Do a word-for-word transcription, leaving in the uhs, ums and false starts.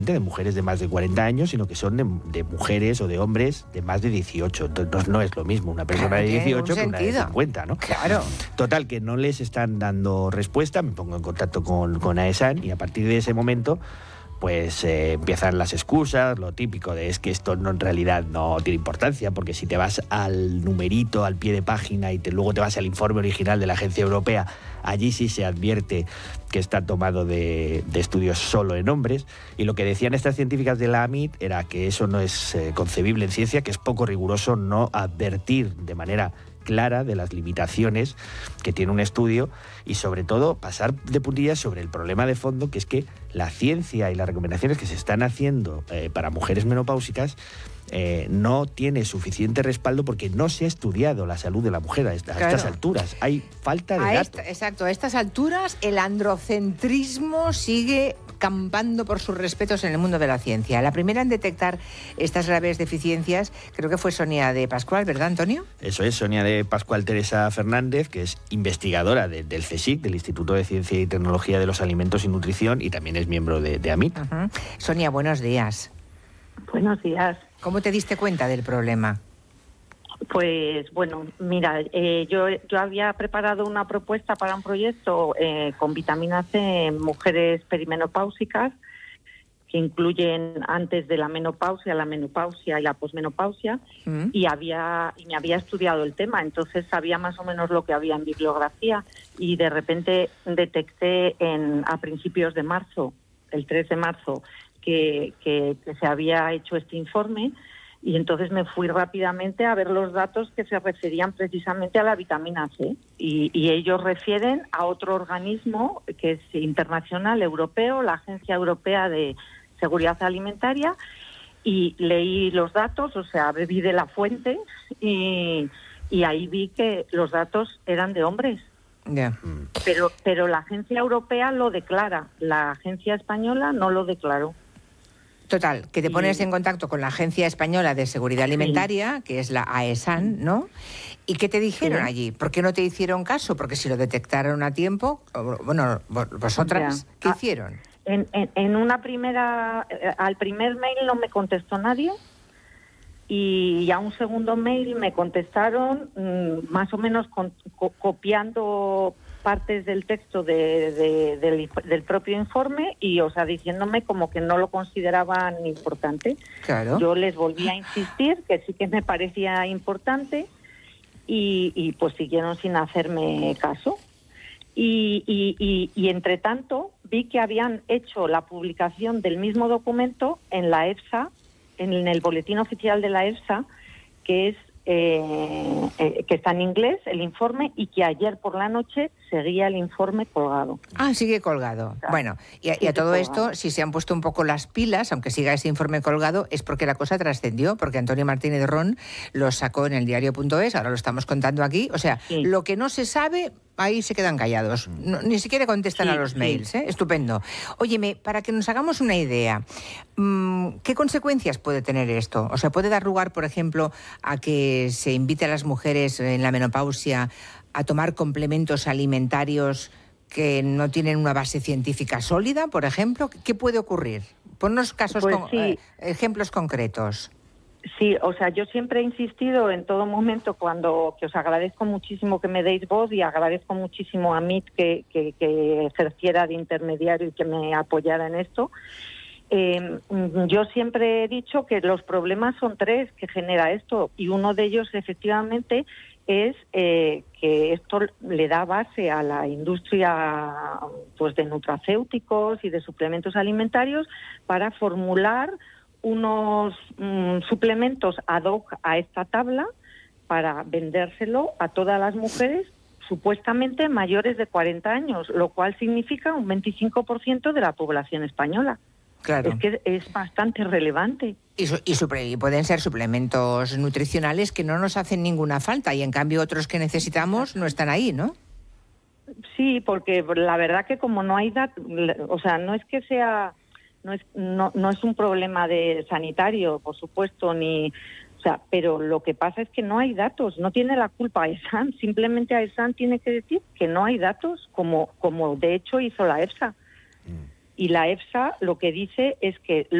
de mujeres de más de cuarenta años, sino que son de, de mujeres o de hombres de más de dieciocho. Entonces no, no es lo mismo una persona Claro, de tiene dieciocho un que una de sentido. cincuenta, ¿no? Claro. Total, que no les están dando respuesta, me pongo en contacto con, con AESAN y a partir de ese momento pues eh, empiezan las excusas, lo típico de es que esto no, en realidad no tiene importancia, porque si te vas al numerito, al pie de página y te, luego te vas al informe original de la Agencia Europea, allí sí se advierte que está tomado de, de estudios solo en hombres, y lo que decían estas científicas de la A M I T era que eso no es eh, concebible en ciencia, que es poco riguroso no advertir de manera clara de las limitaciones que tiene un estudio y sobre todo pasar de puntillas sobre el problema de fondo, que es que la ciencia y las recomendaciones que se están haciendo eh, para mujeres menopáusicas eh, no tiene suficiente respaldo porque no se ha estudiado la salud de la mujer a, esta, Claro. a estas alturas. Hay falta de A datos. esta, exacto, a estas alturas el androcentrismo sigue campando por sus respetos en el mundo de la ciencia. La primera en detectar estas graves deficiencias creo que fue Sonia de Pascual, ¿verdad, Antonio? Eso es, Sonia de Pascual Teresa Fernández, que es investigadora de, del CSIC, del Instituto de Ciencia y Tecnología de los Alimentos y Nutrición, y también es miembro de, de A M I T. Uh-huh. Sonia, buenos días. Buenos días. ¿Cómo te diste cuenta del problema? Pues bueno, mira, eh, yo, yo había preparado una propuesta para un proyecto eh, con vitamina C en mujeres perimenopáusicas, que incluyen antes de la menopausia, la menopausia y la posmenopausia, mm. y había y me había estudiado el tema, entonces sabía más o menos lo que había en bibliografía, y de repente detecté en a principios de marzo, el tres de marzo, que, que, que se había hecho este informe. Y entonces me fui rápidamente a ver los datos que se referían precisamente a la vitamina C. Y, y ellos refieren a otro organismo que es internacional, europeo, la Agencia Europea de Seguridad Alimentaria. Y leí los datos, o sea, bebí de la fuente y, y ahí vi que los datos eran de hombres. Yeah. Pero, pero la Agencia Europea lo declara, la Agencia Española no lo declaró. Total, que te pones en contacto con la Agencia Española de Seguridad Alimentaria, sí. que es la AESAN, ¿no? ¿Y qué te dijeron sí. allí? ¿Por qué no te hicieron caso? Porque si lo detectaron a tiempo, bueno, vosotras, ¿qué ah, hicieron? En, en, en una primera, al primer mail no me contestó nadie, y a un segundo mail me contestaron mmm, más o menos con, co, copiando partes del texto de, de, del, del propio informe y, o sea, diciéndome como que no lo consideraban importante. Claro. Yo les volví a insistir que sí que me parecía importante y, y pues siguieron sin hacerme caso. Y, y, y, y entre tanto vi que habían hecho la publicación del mismo documento en la EFSA, en el boletín oficial de la EFSA, que es Eh, eh, que está en inglés el informe, y que ayer por la noche seguía el informe colgado. Ah, sigue colgado. Claro. Bueno, y a, y a todo colgado. Esto, si se han puesto un poco las pilas, aunque siga ese informe colgado, es porque la cosa trascendió, porque Antonio Martínez Ron lo sacó en el diario punto es, ahora lo estamos contando aquí. O sea, sí. lo que no se sabe, ahí se quedan callados. No, ni siquiera contestan sí, a los mails, sí. ¿eh? Estupendo. Óyeme, para que nos hagamos una idea, ¿qué consecuencias puede tener esto? O sea, ¿puede dar lugar, por ejemplo, a que se invite a las mujeres en la menopausia a tomar complementos alimentarios que no tienen una base científica sólida, por ejemplo? ¿Qué puede ocurrir? Ponnos casos, pues con, sí. eh, ejemplos concretos. Sí, o sea, yo siempre he insistido en todo momento, cuando que os agradezco muchísimo que me deis voz, y agradezco muchísimo a M I T que, que, que ejerciera de intermediario y que me apoyara en esto. Eh, yo siempre he dicho que los problemas son tres que genera esto, y uno de ellos efectivamente es eh, que esto le da base a la industria pues de nutracéuticos y de suplementos alimentarios para formular unos mmm, suplementos ad hoc a esta tabla para vendérselo a todas las mujeres supuestamente mayores de cuarenta años, lo cual significa un veinticinco por ciento de la población española. Claro. Es que es bastante relevante. Y, su, y, suple, y pueden ser suplementos nutricionales que no nos hacen ninguna falta, y en cambio otros que necesitamos no están ahí, ¿no? Sí, porque la verdad que como no hay datos, o sea, no es que sea, no es, no, no es un problema de sanitario, por supuesto, ni, o sea, pero lo que pasa es que no hay datos, no tiene la culpa AESAN, simplemente AESAN tiene que decir que no hay datos, como, como de hecho hizo la EFSA. Mm. y la EFSA lo que dice es que